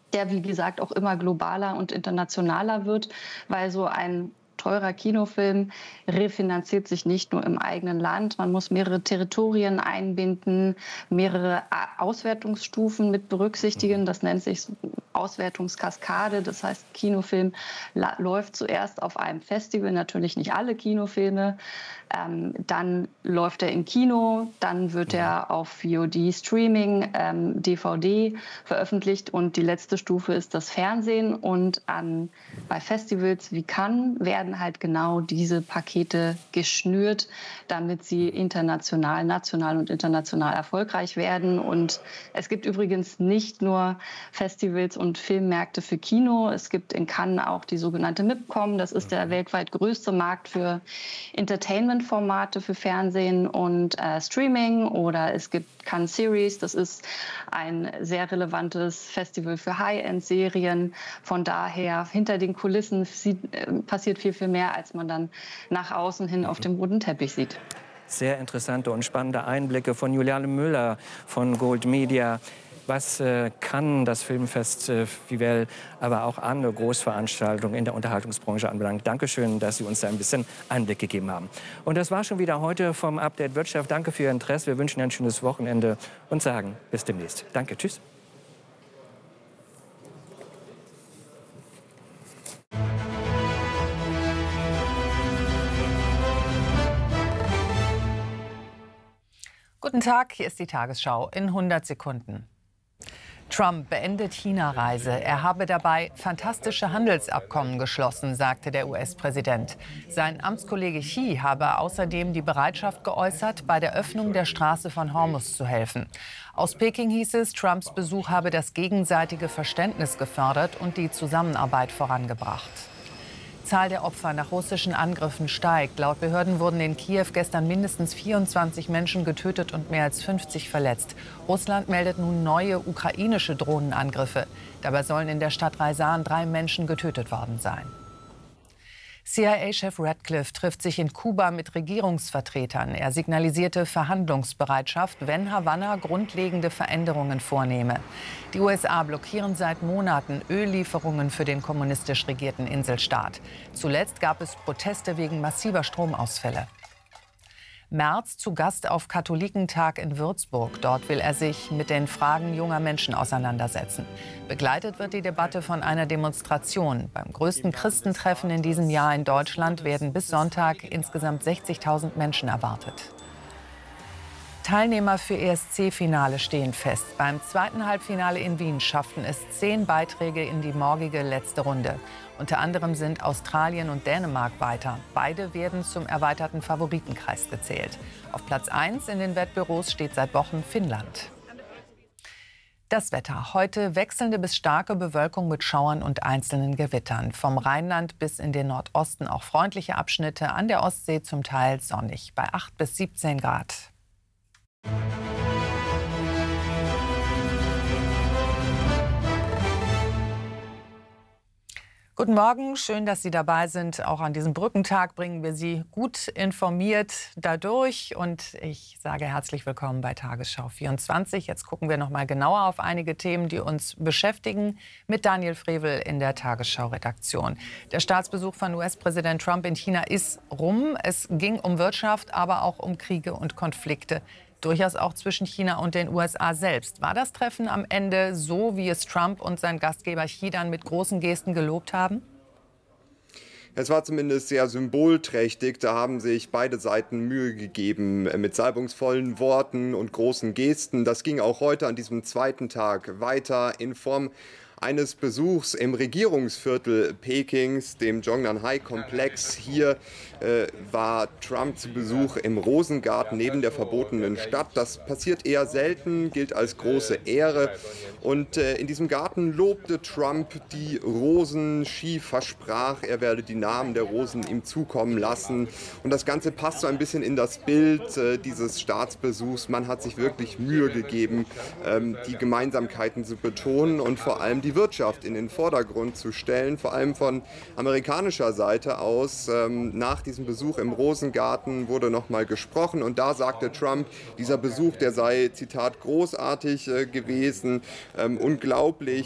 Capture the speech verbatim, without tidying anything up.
der, wie gesagt, auch immer globaler und internationaler wird, weil so ein teurer Kinofilm refinanziert sich nicht nur im eigenen Land. Man muss mehrere Territorien einbinden, mehrere Auswertungsstufen mit berücksichtigen. Das nennt sich Auswertungskaskade. Das heißt, Kinofilm läuft zuerst auf einem Festival, natürlich nicht alle Kinofilme. Ähm, dann läuft er im Kino, dann wird er auf V O D, Streaming, ähm, D V D veröffentlicht und die letzte Stufe ist das Fernsehen. Und an, bei Festivals wie Cannes werden halt genau diese Pakete geschnürt, damit sie international, national und international erfolgreich werden. Und es gibt übrigens nicht nur Festivals und Filmmärkte für Kino. Es gibt in Cannes auch die sogenannte MIPCOM. Das ist der weltweit größte Markt für Entertainment-Formate für Fernsehen und äh, Streaming. Oder es gibt Cannes Series. Das ist ein sehr relevantes Festival für High-End-Serien. Von daher, hinter den Kulissen sieht, äh, passiert viel, viel mehr, als man dann nach außen hin auf dem roten Teppich sieht. Sehr interessante und spannende Einblicke von Juliane Müller von Gold Media. Was äh, kann das Filmfest äh, Fievel, aber auch andere Großveranstaltungen in der Unterhaltungsbranche anbelangt? Dankeschön, dass Sie uns da ein bisschen Einblick gegeben haben. Und das war schon wieder heute vom Update Wirtschaft. Danke für Ihr Interesse. Wir wünschen Ihnen ein schönes Wochenende und sagen bis demnächst. Danke, tschüss. Guten Tag, hier ist die Tagesschau in hundert Sekunden. Trump beendet China-Reise. Er habe dabei fantastische Handelsabkommen geschlossen, sagte der U S-Präsident. Sein Amtskollege Xi habe außerdem die Bereitschaft geäußert, bei der Öffnung der Straße von Hormuz zu helfen. Aus Peking hieß es, Trumps Besuch habe das gegenseitige Verständnis gefördert und die Zusammenarbeit vorangebracht. Die Zahl der Opfer nach russischen Angriffen steigt. Laut Behörden wurden in Kiew gestern mindestens vierundzwanzig Menschen getötet und mehr als fünfzig verletzt. Russland meldet nun neue ukrainische Drohnenangriffe. Dabei sollen in der Stadt Ryazan drei Menschen getötet worden sein. C I A-Chef Ratcliffe trifft sich in Kuba mit Regierungsvertretern. Er signalisierte Verhandlungsbereitschaft, wenn Havanna grundlegende Veränderungen vornehme. Die U S A blockieren seit Monaten Öllieferungen für den kommunistisch regierten Inselstaat. Zuletzt gab es Proteste wegen massiver Stromausfälle. Merz zu Gast auf Katholikentag in Würzburg. Dort will er sich mit den Fragen junger Menschen auseinandersetzen. Begleitet wird die Debatte von einer Demonstration. Beim größten Christentreffen in diesem Jahr in Deutschland werden bis Sonntag insgesamt sechzigtausend Menschen erwartet. Teilnehmer für E S C-Finale stehen fest. Beim zweiten Halbfinale in Wien schafften es zehn Beiträge in die morgige letzte Runde. Unter anderem sind Australien und Dänemark weiter. Beide werden zum erweiterten Favoritenkreis gezählt. Auf Platz eins in den Wettbüros steht seit Wochen Finnland. Das Wetter. Heute wechselnde bis starke Bewölkung mit Schauern und einzelnen Gewittern. Vom Rheinland bis in den Nordosten auch freundliche Abschnitte, an der Ostsee zum Teil sonnig bei acht bis siebzehn Grad. Guten Morgen, schön, dass Sie dabei sind. Auch an diesem Brückentag bringen wir Sie gut informiert dadurch. Und ich sage herzlich willkommen bei Tagesschau vierundzwanzig. Jetzt gucken wir noch mal genauer auf einige Themen, die uns beschäftigen, mit Daniel Frevel in der Tagesschau-Redaktion. Der Staatsbesuch von U S-Präsident Trump in China ist rum. Es ging um Wirtschaft, aber auch um Kriege und Konflikte. Durchaus auch zwischen China und den U S A selbst. War das Treffen am Ende so, wie es Trump und sein Gastgeber Xi dann mit großen Gesten gelobt haben? Es war zumindest sehr symbolträchtig. Da haben sich beide Seiten Mühe gegeben mit salbungsvollen Worten und großen Gesten. Das ging auch heute an diesem zweiten Tag weiter in Form eines Besuchs im Regierungsviertel Pekings, dem Zhongnanhai-Komplex. Hier äh, war Trump zu Besuch im Rosengarten neben der verbotenen Stadt. Das passiert eher selten, gilt als große Ehre. Und äh, in diesem Garten lobte Trump die Rosen. Xi versprach, er werde die Namen der Rosen ihm zukommen lassen. Und das Ganze passt so ein bisschen in das Bild äh, dieses Staatsbesuchs. Man hat sich wirklich Mühe gegeben, ähm, die Gemeinsamkeiten zu betonen und vor allem die die Wirtschaft in den Vordergrund zu stellen, vor allem von amerikanischer Seite aus. Ähm, nach diesem Besuch im Rosengarten wurde noch mal gesprochen und da sagte Trump, dieser Besuch, der sei, Zitat, großartig äh, gewesen, ähm, unglaublich,